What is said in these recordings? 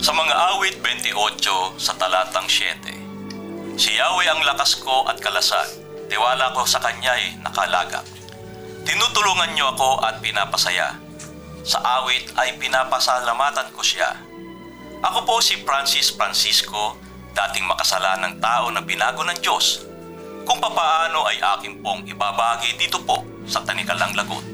Sa mga awit 28 sa talatang 7, si Yahweh ang lakas ko at kalasag, tiwala ko sa Kanya'y nakalagak. Tinutulungan niyo ako at pinapasaya. Sa awit ay pinapasalamatan ko siya. Ako po si Francis Francisco, dating makasalanang tao na binago ng Diyos. Kung papaano ay akin pong ibabahagi dito po sa Tanikalang Lagut.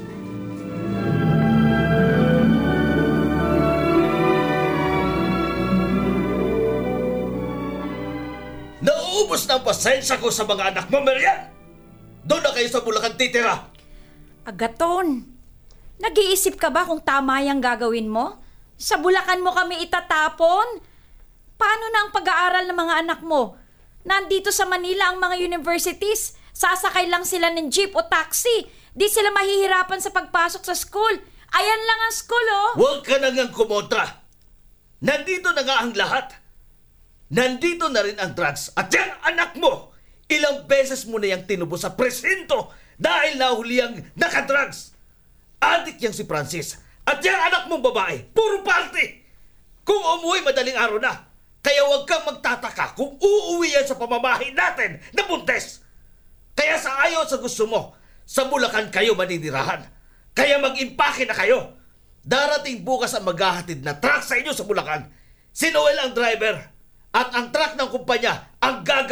Nauubos na ang pasensya ko sa mga anak mo, Marian! Doon na kayo sa Bulacan titira! Agaton, nag-iisip ka ba kung tama yung gagawin mo? Sa Bulacan mo kami itatapon? Paano na ang pag-aaral ng mga anak mo? Nandito sa Manila ang mga universities. Sasakay lang sila ng jeep o taxi. Di sila mahihirapan sa pagpasok sa school. Ayan lang ang school, oh. Huwag ka na ngang kumontra! Nandito na nga ang lahat! Nandito na rin ang drugs at yung anak mo! Ilang beses mo na yung tinubo sa presinto dahil nahuli ang nakadrugs! Adik yang si Francis at yung anak mong babae, puro party! Kung umuwi madaling araw na, kaya huwag kang magtataka kung uuwi yan sa pamamahay natin na buntes! Kaya sa ayaw sa gusto mo, sa Bulacan kayo maninirahan. Kaya mag-impake na kayo. Darating bukas ang maghahatid na truck sa inyo sa Bulacan. Si Noel ang driver at ang truck ng kumpanya ang gagawin.